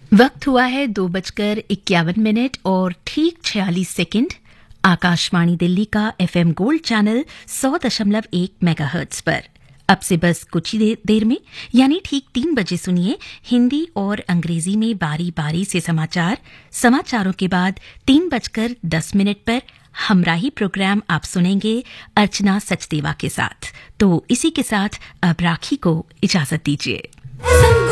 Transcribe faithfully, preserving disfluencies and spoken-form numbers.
वक्त हुआ है दो बजकर इक्यावन मिनट और ठीक छियालीस सेकंड। आकाशवाणी दिल्ली का एफएम गोल्ड चैनल सौ दशमलव एक मेगाहर्ट्ज पर अब से बस कुछ ही दे, देर में यानी ठीक तीन बजे सुनिए हिंदी और अंग्रेजी में बारी बारी से समाचार। समाचारों के बाद तीन बजकर दस मिनट पर हमराही प्रोग्राम आप सुनेंगे अर्चना सचदेवा के साथ। तो इसी के साथ अब राखी को इजाजत दीजिए।